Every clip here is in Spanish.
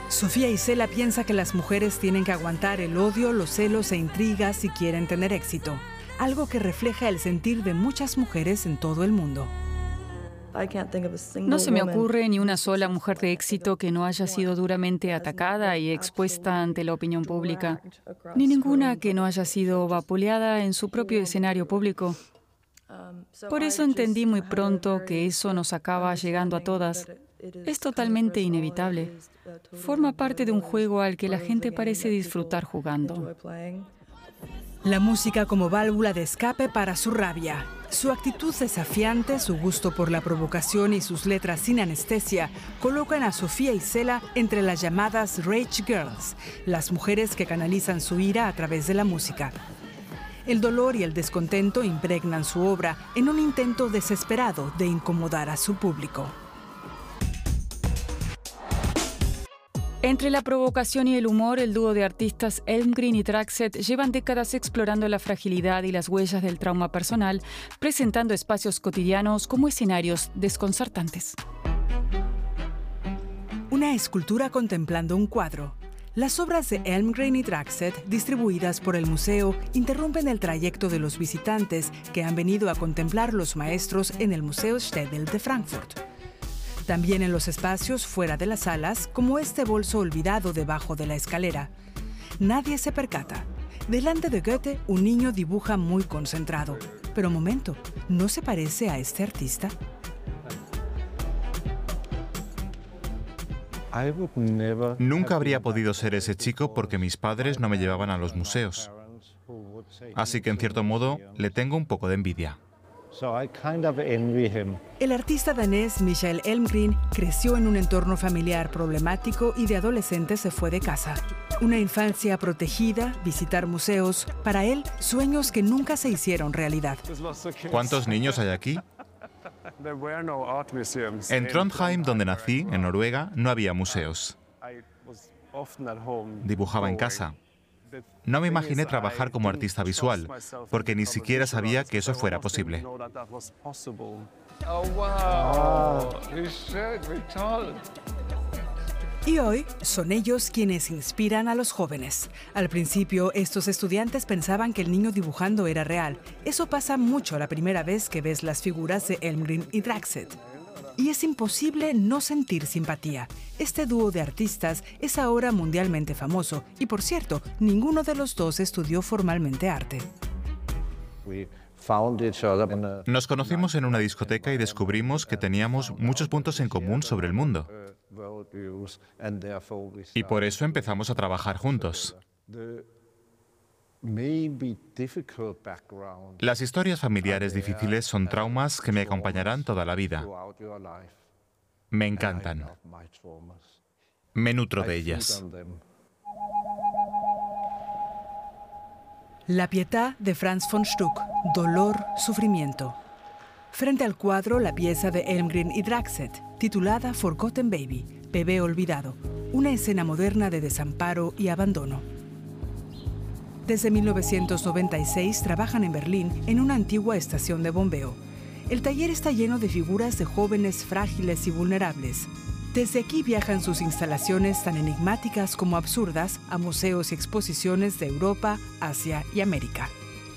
Sofía Isela piensa que las mujeres tienen que aguantar el odio, los celos e intrigas si quieren tener éxito, algo que refleja el sentir de muchas mujeres en todo el mundo. No se me ocurre ni una sola mujer de éxito que no haya sido duramente atacada y expuesta ante la opinión pública, ni ninguna que no haya sido vapuleada en su propio escenario público. Por eso entendí muy pronto que eso nos acaba llegando a todas. Es totalmente inevitable. Forma parte de un juego al que la gente parece disfrutar jugando. La música como válvula de escape para su rabia. Su actitud desafiante, su gusto por la provocación y sus letras sin anestesia colocan a Sofía Isela entre las llamadas Rage Girls, las mujeres que canalizan su ira a través de la música. El dolor y el descontento impregnan su obra en un intento desesperado de incomodar a su público. Entre la provocación y el humor, el dúo de artistas Elmgreen y Traxet llevan décadas explorando la fragilidad y las huellas del trauma personal, presentando espacios cotidianos como escenarios desconcertantes. Una escultura contemplando un cuadro. Las obras de Elmgreen y Traxet, distribuidas por el museo, interrumpen el trayecto de los visitantes que han venido a contemplar los maestros en el Museo Städel de Frankfurt. También en los espacios fuera de las salas, como este bolso olvidado debajo de la escalera. Nadie se percata. Delante de Goethe, un niño dibuja muy concentrado. Pero momento, ¿no se parece a este artista? Nunca habría podido ser ese chico porque mis padres no me llevaban a los museos. Así que, en cierto modo, le tengo un poco de envidia. El artista danés Michael Elmgreen creció en un entorno familiar problemático y de adolescente se fue de casa. Una infancia protegida, visitar museos, para él, sueños que nunca se hicieron realidad. ¿Cuántos niños hay aquí? En Trondheim, donde nací, en Noruega, no había museos. Dibujaba en casa. No me imaginé trabajar como artista visual, porque ni siquiera sabía que eso fuera posible. Y hoy son ellos quienes inspiran a los jóvenes. Al principio, estos estudiantes pensaban que el niño dibujando era real. Eso pasa mucho la primera vez que ves las figuras de Elmgreen y Traxet. Y es imposible no sentir simpatía. Este dúo de artistas es ahora mundialmente famoso. Y por cierto, ninguno de los dos estudió formalmente arte. Nos conocimos en una discoteca y descubrimos que teníamos muchos puntos en común sobre el mundo. Y por eso empezamos a trabajar juntos. Las historias familiares difíciles son traumas que me acompañarán toda la vida. Me encantan. Me nutro de ellas. La Pietà de Franz von Stuck. Dolor, sufrimiento. Frente al cuadro, la pieza de Elmgreen y Traxet, titulada Forgotten Baby, Bebé olvidado. Una escena moderna de desamparo y abandono. Desde 1996 trabajan en Berlín en una antigua estación de bombeo. El taller está lleno de figuras de jóvenes frágiles y vulnerables. Desde aquí viajan sus instalaciones tan enigmáticas como absurdas a museos y exposiciones de Europa, Asia y América.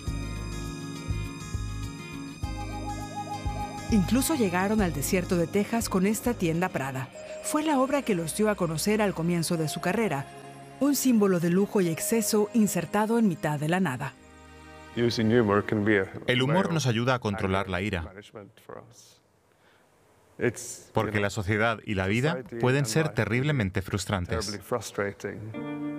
Incluso llegaron al desierto de Texas con esta tienda Prada. Fue la obra que los dio a conocer al comienzo de su carrera. Un símbolo de lujo y exceso insertado en mitad de la nada. El humor nos ayuda a controlar la ira, porque la sociedad y la vida pueden ser terriblemente frustrantes.